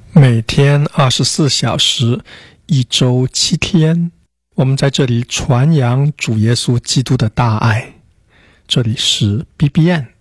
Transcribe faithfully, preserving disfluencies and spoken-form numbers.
每天二十四小时，一周七天，我们在这里传扬主耶稣基督的大爱。这里是 B B N。